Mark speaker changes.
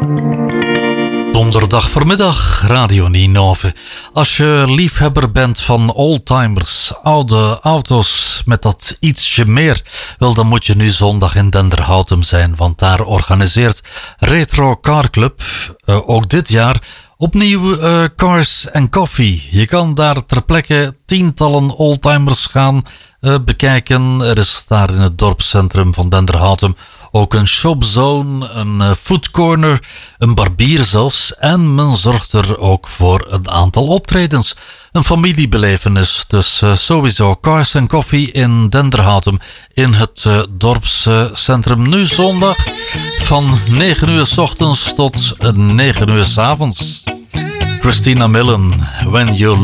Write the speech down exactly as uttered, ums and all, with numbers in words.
Speaker 1: Donderdag voormiddag, Radio Ninove. Als je liefhebber bent van oldtimers, oude auto's met dat ietsje meer, wel, dan moet je nu zondag in Denderhouten zijn, want daar organiseert Retro Car Club uh, ook dit jaar opnieuw uh, Cars and Coffee. Je kan daar ter plekke tientallen oldtimers gaan uh, bekijken. Er is daar in het dorpscentrum van Denderhouten ook een shopzone, een uh, foodcorner, een barbier zelfs. En men zorgt er ook voor een aantal optredens. Een familiebelevenis, dus uh, sowieso Cars and Coffee in Denderhouten in het uh, dorpscentrum. Nu zondag van negen uur 's ochtends tot negen uur 's avonds. Christina Millen, When You